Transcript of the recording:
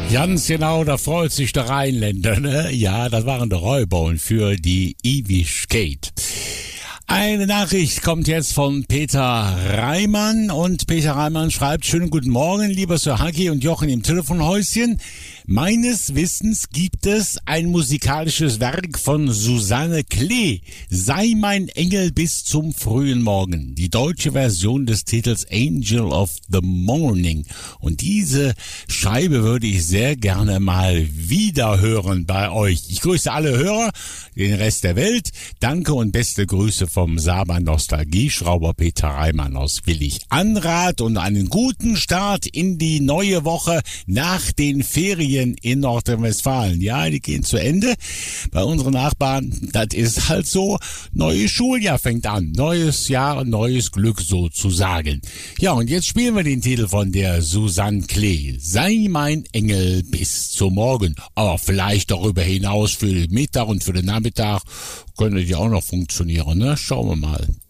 Ganz genau, da freut sich der Rheinländer, ne? Ja, das waren die Räuber für die Ewigkeit. Eine Nachricht kommt jetzt von Peter Reimann und Peter Reimann schreibt: Schönen guten Morgen, lieber Sir Haki und Jochen im Telefonhäuschen. Meines Wissens gibt es ein musikalisches Werk von Susanne Klee, Sei mein Engel bis zum frühen Morgen. Die deutsche Version des Titels Angel of the Morning. Und diese Scheibe würde ich sehr gerne mal wieder hören bei euch. Ich grüße alle Hörer, den Rest der Welt. Danke und beste Grüße vom Saarland Nostalgie-Schrauber Peter Reimann aus Willig-Anrath und einen guten Start in die neue Woche nach den Ferien in Nordrhein-Westfalen. Ja, die gehen zu Ende. Bei unseren Nachbarn, das ist halt so, neues Schuljahr fängt an. Neues Jahr, neues Glück sozusagen. Ja, und jetzt spielen wir den Titel von der Susanne Klee. Sei mein Engel bis zum Morgen. Aber vielleicht darüber hinaus für den Mittag und für den Nachmittag könnte die auch noch funktionieren, ne? Schauen wir mal.